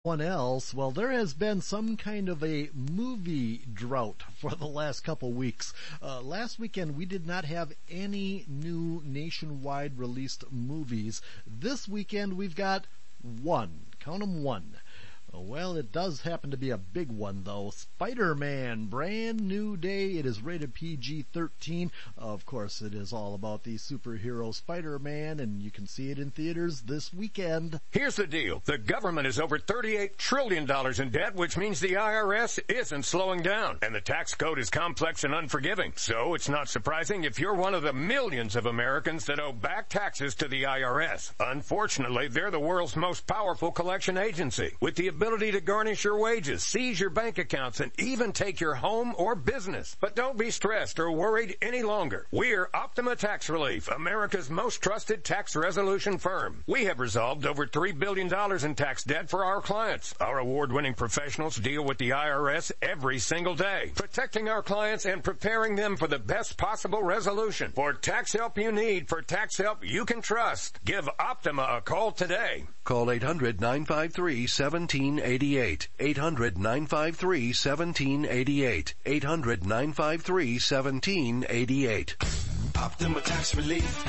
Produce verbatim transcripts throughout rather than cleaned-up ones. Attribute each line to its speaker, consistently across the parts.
Speaker 1: One else, well, there has been some kind of a movie drought for the last couple weeks. Uh, last weekend we did not have any new nationwide released movies. This weekend we've got one. Count 'em one. Well, it does happen to be a big one, though. Spider-Man, brand new day. It is rated P G thirteen. Of course, it is all about the superhero Spider-Man, and you can see it in theaters this weekend.
Speaker 2: Here's the deal. The government is over thirty-eight trillion dollars in debt, which means the I R S isn't slowing down. And the tax code is complex and unforgiving. So it's not surprising if you're one of the millions of Americans that owe back taxes to the I R S. Unfortunately, they're the world's most powerful collection agency, with the ability to garnish your wages, seize your bank accounts, and even take your home or business. But don't be stressed or worried any longer. We're Optima Tax Relief, America's most trusted tax resolution firm. We have resolved over three billion dollars in tax debt for our clients. Our award-winning professionals deal with the I R S every single day, protecting our clients and preparing them for the best possible resolution. For tax help you need, for tax help you can trust, give Optima a call today.
Speaker 3: Call eight hundred, nine five three, one seven eight eight. eight hundred, nine five three, one seven eight eight. eight hundred, nine five three, one seven eight eight.
Speaker 4: Optima Tax Relief.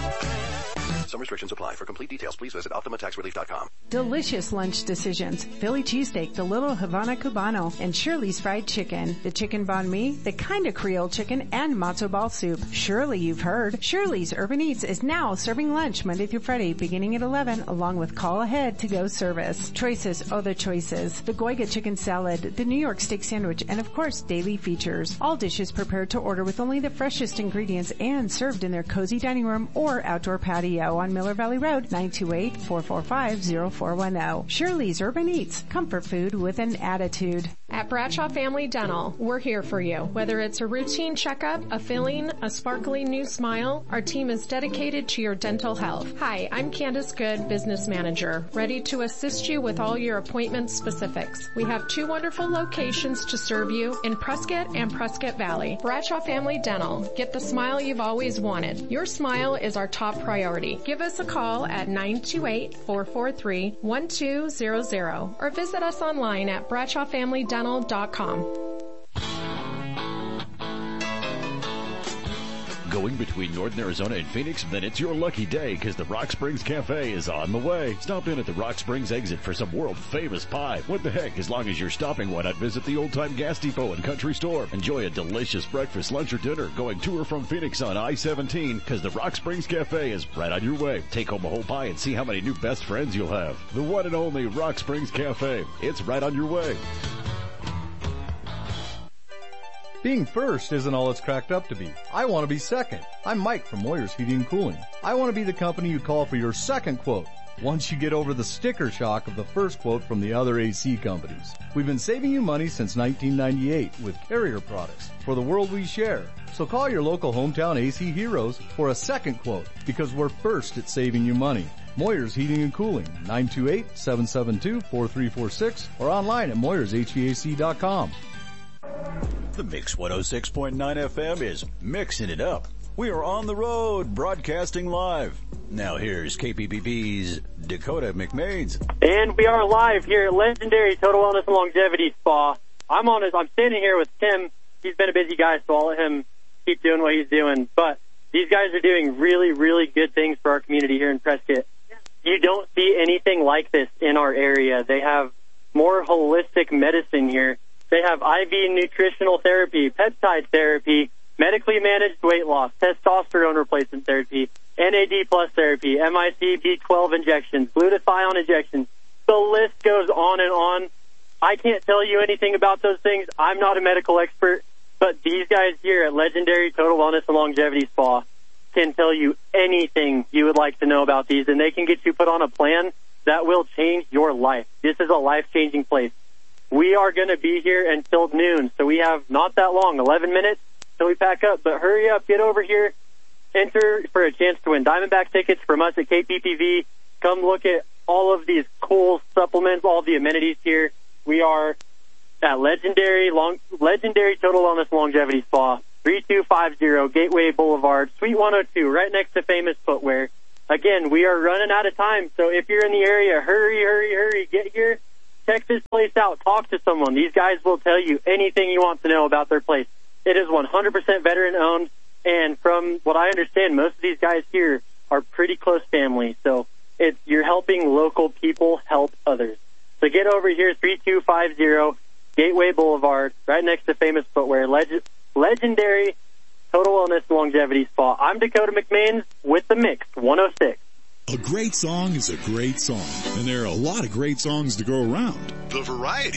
Speaker 3: Some restrictions apply. For complete details, please visit Optima Tax Relief dot com.
Speaker 5: Delicious lunch decisions. Philly cheesesteak, the Little Havana Cubano, and Shirley's Fried Chicken, the Chicken Banh Mi, the kind of Creole chicken, and matzo ball soup. Surely you've heard. Shirley's Urban Eats is now serving lunch Monday through Friday beginning at eleven, along with call ahead to go service. Choices, other choices. The Goiga chicken salad, the New York steak sandwich, and of course daily features. All dishes prepared to order with only the freshest ingredients and served in their cozy dining room or outdoor patio on Miller Valley Road, nine two eight, four four five, zero four one zero. Shirley's Urban Eats, comfort food with an attitude.
Speaker 6: At Bradshaw Family Dental, we're here for you. Whether it's a routine checkup, a filling, a sparkly new smile, our team is dedicated to your dental health. Hi, I'm Candace Good, Business Manager, ready to assist you with all your appointment specifics. We have two wonderful locations to serve you in Prescott and Prescott Valley. Bradshaw Family Dental. Get the smile you've always wanted. Your smile is our top priority. Give us a call at nine two eight, four four three, one two zero zero or visit us online at bradshaw family dental dot com.
Speaker 7: Going between Northern Arizona and Phoenix? Then it's your lucky day because the Rock Springs Cafe is on the way. Stop in at the Rock Springs exit for some world-famous pie. What the heck, as long as you're stopping, why not visit the old-time gas depot and country store? Enjoy a delicious breakfast, lunch, or dinner going to or from Phoenix on I seventeen because the Rock Springs Cafe is right on your way. Take home a whole pie and see how many new best friends you'll have. The one and only Rock Springs Cafe. It's right on your way.
Speaker 8: Being first isn't all it's cracked up to be. I want to be second. I'm Mike from Moyer's Heating and Cooling. I want to be the company you call for your second quote once you get over the sticker shock of the first quote from the other A C companies. We've been saving you money since nineteen ninety-eight with Carrier products for the world we share. So call your local hometown A C heroes for a second quote because we're first at saving you money. Moyer's Heating and Cooling, nine two eight, seven seven two, four three four six or online at moyers h v a c dot com.
Speaker 7: The Mix one oh six point nine F M is mixing it up. We are on the road, broadcasting live. Now here's K P P B's Dakota McMains.
Speaker 9: And we are live here at Legendary Total Wellness and Longevity Spa. I'm on his, I'm standing here with Tim. He's been a busy guy, so I'll let him keep doing what he's doing. But these guys are doing really, really good things for our community here in Prescott. You don't see anything like this in our area. They have more holistic medicine here. They have I V nutritional therapy, peptide therapy, medically managed weight loss, testosterone replacement therapy, N A D plus therapy, M I C B twelve injections, glutathione injections. The list goes on and on. I can't tell you anything about those things. I'm not a medical expert, but these guys here at Legendary Total Wellness and Longevity Spa can tell you anything you would like to know about these, and they can get you put on a plan that will change your life. This is a life-changing place. We are going to be here until noon, so we have not that long, eleven minutes till we pack up. But hurry up, get over here, enter for a chance to win Diamondback tickets from us at K P P V. Come look at all of these cool supplements, all the amenities here. We are at Legendary Long, Legendary Total Wellness Longevity Spa, three two five zero Gateway Boulevard, Suite one oh two, right next to Famous Footwear. Again, we are running out of time, so if you're in the area, hurry, hurry, hurry, get here. check this place out. Talk to someone. These guys will tell you anything you want to know about their place. It is one hundred percent veteran-owned, and from what I understand, most of these guys here are pretty close family. So it's, you're helping local people help others. So get over here, three two five zero Gateway Boulevard, right next to Famous Footwear, leg- legendary Total Wellness and Longevity Spa. I'm Dakota McMahon with The Mix, one oh six.
Speaker 10: A great song is a great song, and there are a lot of great songs to go around.
Speaker 11: The variety